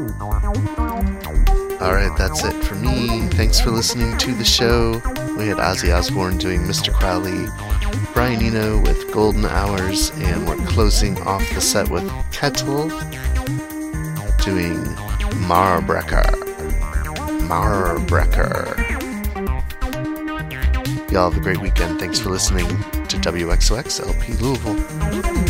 Alright, that's it for me. Thanks for listening to the show. We had Ozzy Osbourne doing Mr. Crowley, Brian Eno with Golden Hours, and we're closing off the set with Kettle doing Marbrecker. Y'all have a great weekend. Thanks for listening to WXOX LP Louisville.